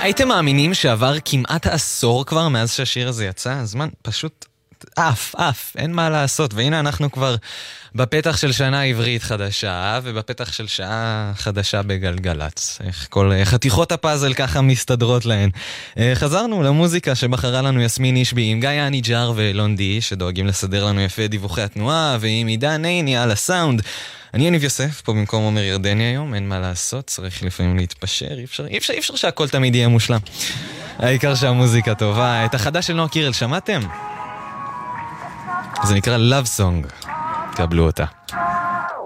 הייתם מאמינים שעבר כמעט עשור כבר מאז שהשיר הזה יצא? הזמן פשוט אף, אין מה לעשות. והנה אנחנו כבר בפתח של שנה עברית חדשה, ובפתח של שעה חדשה בגלגלץ. איך כל חתיכות הפאזל ככה מסתדרות להן. חזרנו למוזיקה שבחרה לנו יסמין אישבי עם גיא אניג'ר ולונדי, שדואגים לסדר לנו יפה דיווחי התנועה, ועם עידן עיני על הסאונד. אני יניב יוסף, פה במקום עומר ירדני היום, אין מה לעשות, צריך לפעמים להתפשר, אי אפשר שהכל תמיד יהיה מושלם. העיקר שהמוזיקה טובה. את החדש של נועה קירל שמעתם? זה נקרא Love Song. קבלו אותה.